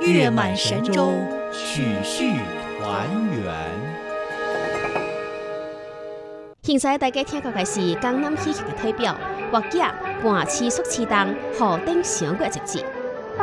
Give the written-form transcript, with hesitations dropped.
月满神州，曲序团圆。 现在大家听到嘅是江南戏曲嘅代表，或者寒刺苏刺灯，河顶上過嘅一節。